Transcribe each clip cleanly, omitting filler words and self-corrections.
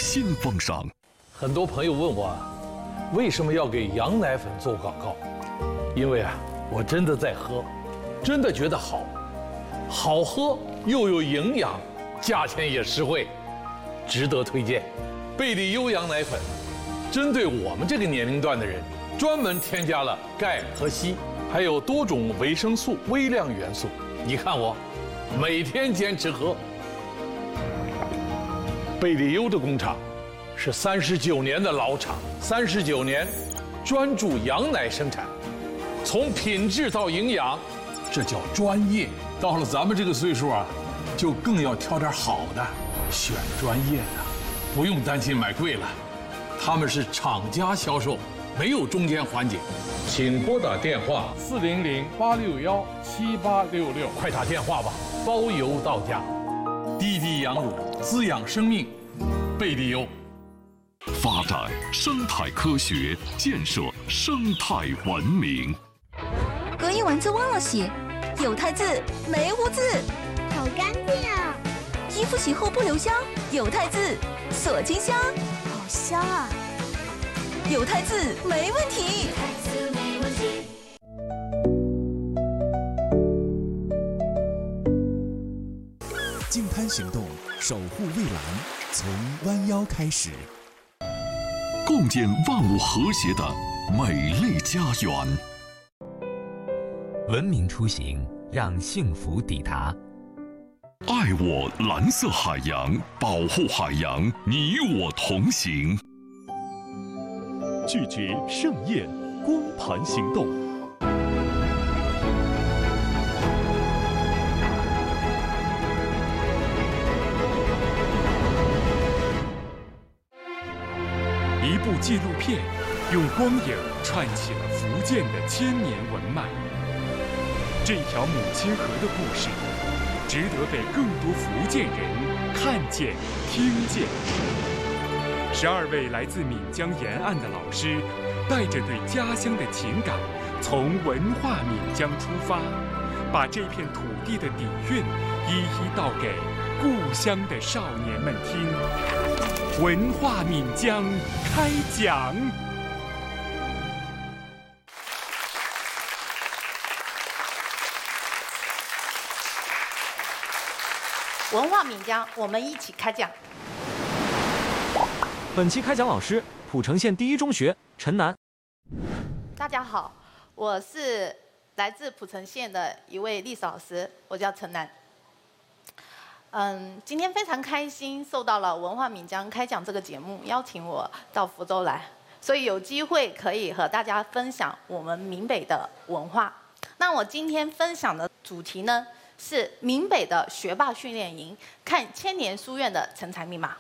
新风尚。 很多朋友问我，为什么要给羊奶粉做广告？因为我真的在喝，真的觉得好喝又有营养，价钱也实惠，值得推荐。贝利优羊奶粉，针对我们这个年龄段的人，专门添加了钙和硒，还有多种维生素、微量元素。你看我，每天坚持喝。贝利优的工厂是39年的老厂，39年专注羊奶生产，从品质到营养，这叫专业。到了咱们这个岁数就更要挑点好的，选专业的，不用担心买贵了。他们是厂家销售，没有中间环节。请拨打电话400-861-7866，快打电话吧，包邮到家。滴滴羊乳，滋养生命，贝利优。 发展生态科学，建设生态文明。 隔夜丸子忘了洗，有汰渍没污渍， 好干净啊！ 衣服洗后不留香，有汰渍锁金香， 好香啊！ 有汰渍没问题。 净滩行动，守护蔚蓝，从弯腰开始， 共建万物和谐的美丽家园。 文明出行，让幸福抵达。 爱我蓝色海洋，保护海洋，你我同行。 拒绝盛宴，光盘行动。一部纪录片，用光影串起了福建的千年文脉。这条母亲河的故事，值得被更多福建人看见、听见。12位来自闽江沿岸的老师，带着对家乡的情感，从文化闽江出发，把这片土地的底蕴一一道给故乡的少年们听。文化闽江开讲。 文化闽江，我们一起开讲。 本期开讲老师，蒲城县第一中学陈楠。 大家好，我是来自蒲城县的一位历史老师，我叫陈楠。今天非常开心，受到了文化闽江开讲这个节目邀请我到福州来，所以有机会可以和大家分享我们闽北的文化。那我今天分享的主题呢，是闽北的学霸训练营，看千年书院的成才密码。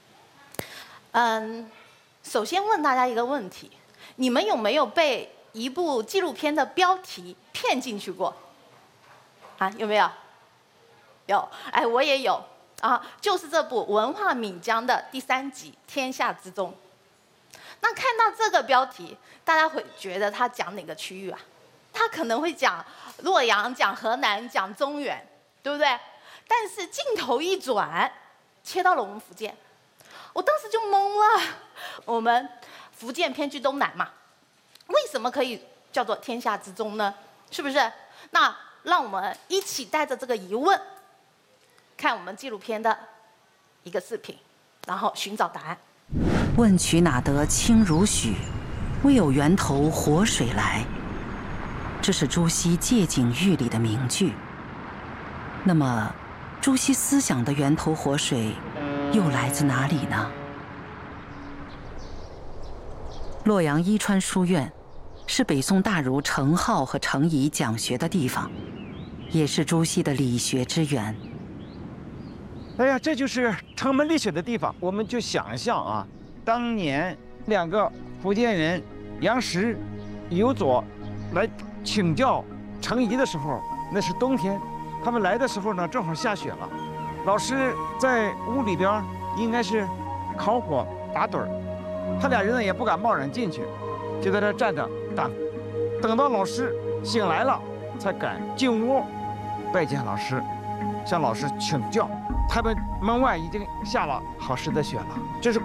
首先问大家一个问题，你们有没有被一部纪录片的标题骗进去过？有没有？有，我也有就是这部《文化闽江》的第3集《天下之中》。那看到这个标题，大家会觉得它讲哪个区域啊？它可能会讲洛阳、讲河南、讲中原，对不对？但是镜头一转，切到了我们福建，我当时就懵了。我们福建偏居东南嘛，为什么可以叫做天下之中呢？是不是？那让我们一起带着这个疑问，看我们纪录片的一个视频，然后寻找答案。 问渠哪得清如许，为有源头活水来。这是朱熹借景喻里的名句。那么，朱熹思想的源头活水又来自哪里呢？洛阳伊川书院是北宋大儒程颢和程颐讲学的地方，也是朱熹的理学之源。 哎呀，这就是城门立雪的地方。我们就想象当年2个福建人杨时、尤左来请教程颐的时候，那是冬天，他们来的时候呢，正好下雪了。老师在屋里边应该是烤火打盹儿，他俩人呢也不敢贸然进去，就在这站着等到老师醒来了，才敢进屋拜见老师，向老师请教。他们门外已经下了好实的雪了，这是